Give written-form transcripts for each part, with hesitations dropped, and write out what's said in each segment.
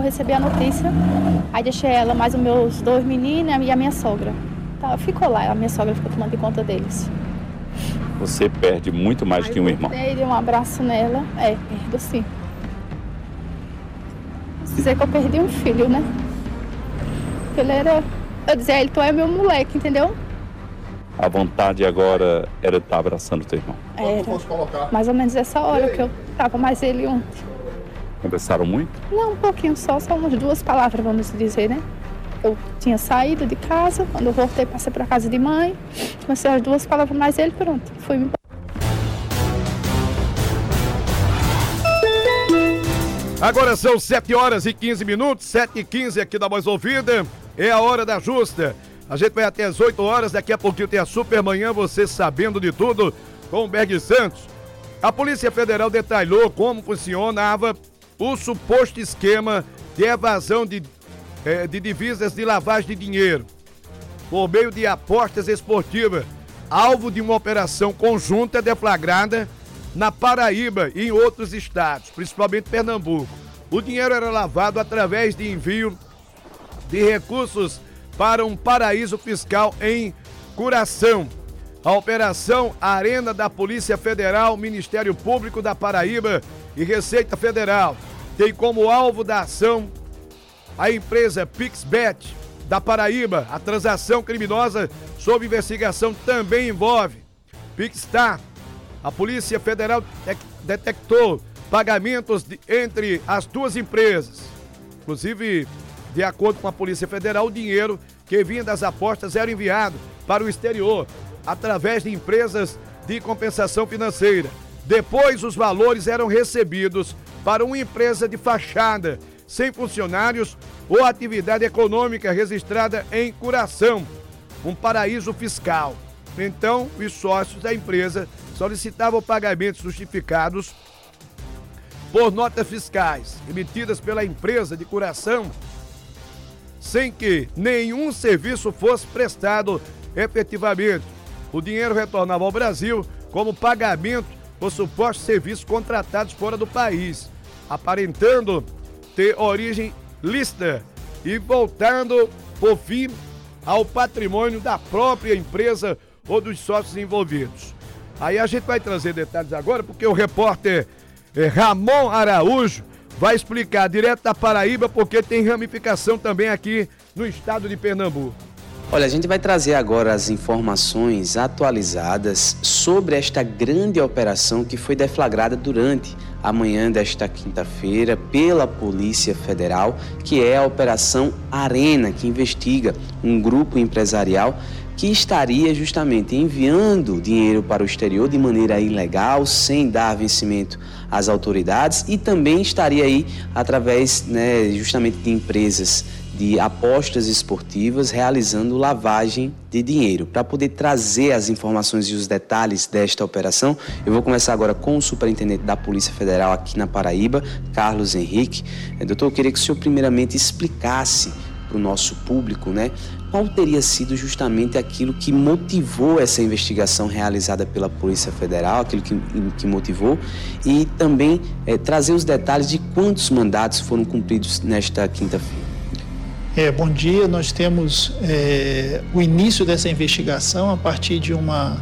recebi a notícia, aí deixei ela, mais os meus 2 meninos e a minha sogra. Tá, ficou lá, a minha sogra ficou tomando conta deles. Você perde muito mais que um irmão. Eu dei um abraço nela, perdo sim. Posso dizer que eu perdi um filho, né? Ele era, eu dizia a ele, tu é meu moleque, entendeu? A vontade agora era estar abraçando teu irmão. Era, mais ou menos essa hora que eu tava mais ele ontem. Conversaram muito? Não, um pouquinho só umas 2 palavras, vamos dizer, né? Eu tinha saído de casa, quando eu voltei, passei para casa de mãe, comecei as 2 palavras mais ele, pronto, fui embora. Agora são 7h15, 7h15 aqui da Mais Ouvida, é a hora da justa. A gente vai até as 8 horas, daqui a pouquinho tem a Supermanhã, você sabendo de tudo, com o Berg Santos. A Polícia Federal detalhou como funcionava o suposto esquema de evasão de divisas de lavagem de dinheiro, por meio de apostas esportivas, alvo de uma operação conjunta deflagrada na Paraíba e em outros estados, principalmente Pernambuco. O dinheiro era lavado através de envio de recursos para um paraíso fiscal em Curação. A Operação Arena da Polícia Federal, Ministério Público da Paraíba e Receita Federal tem como alvo da ação a empresa PixBet da Paraíba. A transação criminosa sob investigação também envolve Pixstar. A Polícia Federal detectou pagamentos entre as 2 empresas. Inclusive, de acordo com a Polícia Federal, o dinheiro que vinha das apostas era enviado para o exterior através de empresas de compensação financeira. Depois, os valores eram recebidos para uma empresa de fachada, sem funcionários ou atividade econômica registrada em Curação, um paraíso fiscal. Então, os sócios da empresa solicitavam pagamentos justificados por notas fiscais emitidas pela empresa de Curação, sem que nenhum serviço fosse prestado efetivamente. O dinheiro retornava ao Brasil como pagamento por supostos serviços contratados fora do país, aparentando ter origem lícita e voltando, por fim, ao patrimônio da própria empresa ou dos sócios envolvidos. Aí a gente vai trazer detalhes agora, porque o repórter Ramon Araújo vai explicar direto da Paraíba, porque tem ramificação também aqui no estado de Pernambuco. Olha, a gente vai trazer agora as informações atualizadas sobre esta grande operação que foi deflagrada durante a manhã desta quinta-feira pela Polícia Federal, que é a Operação Arena, que investiga um grupo empresarial que estaria justamente enviando dinheiro para o exterior de maneira ilegal, sem dar vencimento às autoridades, e também estaria aí através, justamente de empresas de apostas esportivas realizando lavagem de dinheiro. Para poder trazer as informações e os detalhes desta operação, eu vou começar agora com o superintendente da Polícia Federal aqui na Paraíba, Carlos Henrique. Doutor, eu queria que o senhor primeiramente explicasse para o nosso público, qual teria sido justamente aquilo que motivou essa investigação realizada pela Polícia Federal, aquilo que motivou, e também trazer os detalhes de quantos mandatos foram cumpridos nesta quinta-feira. Bom dia, nós temos o início dessa investigação a partir de uma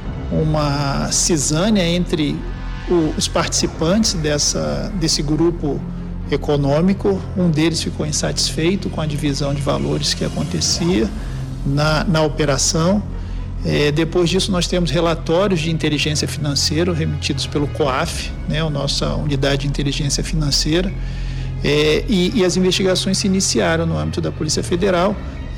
cisânia entre os participantes desse grupo econômico. Um deles ficou insatisfeito com a divisão de valores que acontecia na operação. Depois disso, nós temos relatórios de inteligência financeira remetidos pelo COAF, a nossa unidade de inteligência financeira, e as investigações se iniciaram no âmbito da Polícia Federal,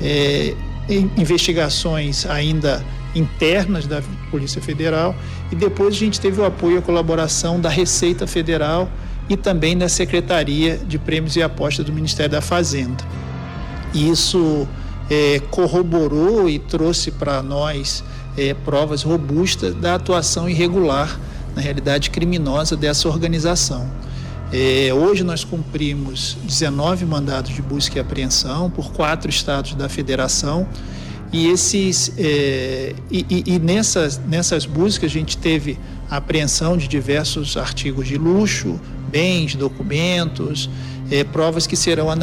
investigações ainda internas da Polícia Federal, e depois a gente teve o apoio e a colaboração da Receita Federal e também da Secretaria de Prêmios e Apostas do Ministério da Fazenda. Isso corroborou e trouxe para nós provas robustas da atuação irregular, na realidade criminosa, dessa organização. Hoje nós cumprimos 19 mandados de busca e apreensão por 4 estados da federação, e nessas buscas a gente teve a apreensão de diversos artigos de luxo, bens, documentos, provas que serão